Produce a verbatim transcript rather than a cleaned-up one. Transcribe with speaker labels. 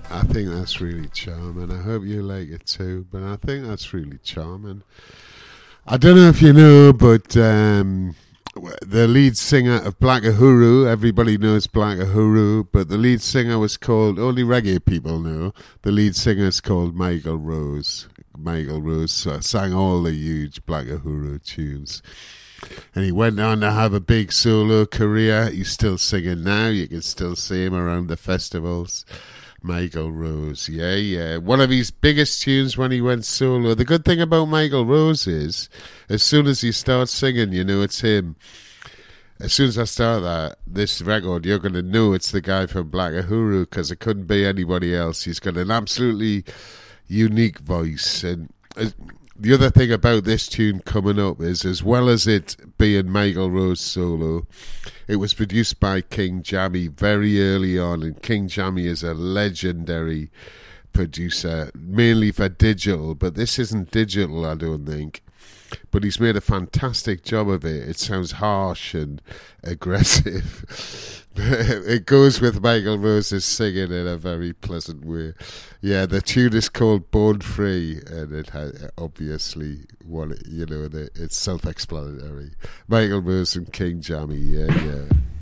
Speaker 1: I think that's really charming. I hope you like it too, but I think that's really charming. I don't know if you know, but um, the lead singer of Black Uhuru, everybody knows Black Uhuru, but the lead singer was called, only reggae people know, the lead singer is called Michael Rose. Michael Rose so sang all the huge Black Uhuru tunes. And he went on to have a big solo career. He's still singing now. You can still see him around the festivals. Michael Rose, yeah, yeah. One of his biggest tunes when he went solo. The good thing about Michael Rose is, as soon as he starts singing, you know it's him. As soon as I start that, this record, you're going to know it's the guy from Black Uhuru, because it couldn't be anybody else. He's got an absolutely unique voice. And uh, the other thing about this tune coming up is, as well as it being Michael Rose solo, it was produced by King Jammy very early on, and King Jammy is a legendary producer, mainly for digital, but this isn't digital, I don't think. But he's made a fantastic job of it. It sounds harsh and aggressive. It goes with Michael Rose's singing in a very pleasant way. Yeah, the tune is called Born Free, and it has, obviously, what you know, it's self-explanatory. Michael Rose and King Jammy, yeah, yeah.